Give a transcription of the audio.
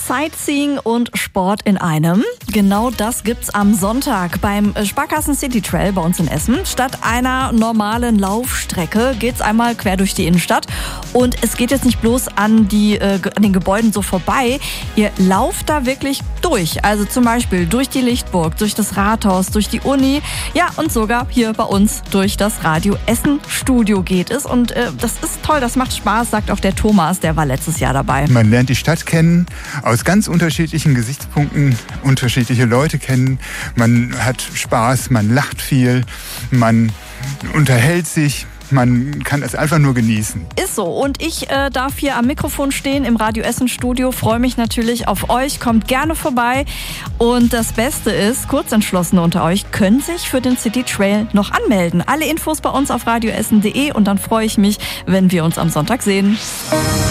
Sightseeing und Sport in einem. Genau das gibt's am Sonntag beim Sparkassen City Trail bei uns in Essen. Statt einer normalen Laufstrecke geht's einmal quer durch die Innenstadt. Und es geht jetzt nicht bloß an den Gebäuden so vorbei. Ihr lauft da wirklich durch. Also zum Beispiel durch die Lichtburg, durch das Rathaus, durch die Uni. Ja, und sogar hier bei uns durch das Radio Essen Studio geht es. Und das ist toll, das macht Spaß, sagt auch der Thomas, der war letztes Jahr dabei. Man lernt die Stadt kennen, aus ganz unterschiedlichen Gesichtspunkten, unterschiedliche Leute kennen. Man hat Spaß, man lacht viel, man unterhält sich. Man kann es einfach nur genießen. Ist so. Und ich darf hier am Mikrofon stehen im Radio Essen Studio. Freue mich natürlich auf euch. Kommt gerne vorbei. Und das Beste ist, Kurzentschlossene unter euch können sich für den City Trail noch anmelden. Alle Infos bei uns auf radioessen.de. Und dann freue ich mich, wenn wir uns am Sonntag sehen.